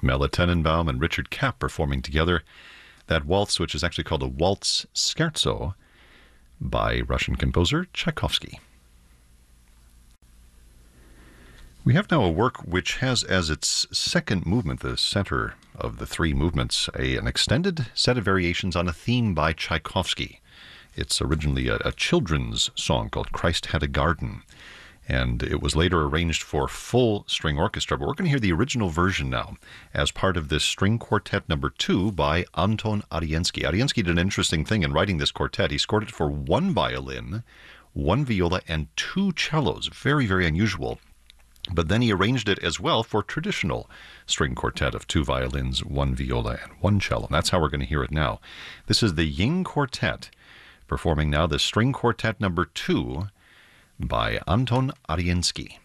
Mela Tenenbaum and Richard Kapp performing together that waltz, which is actually called a waltz scherzo by Russian composer Tchaikovsky. We have now a work which has as its second movement, the center of the three movements, an extended set of variations on a theme by Tchaikovsky. It's originally a children's song called Christ Had a Garden, and it was later arranged for full string orchestra, but we're going to hear the original version now as part of this string quartet number 2 by Anton Ariensky. Ariensky did an interesting thing in writing this quartet. He scored it for 1 violin, 1 viola, and 2 cellos. Very, very unusual. But then he arranged it as well for traditional string quartet of 2 violins, 1 viola, and 1 cello. And that's how we're going to hear it now. This is the Ying Quartet, performing now the string quartet number 2 by Anton Ariensky.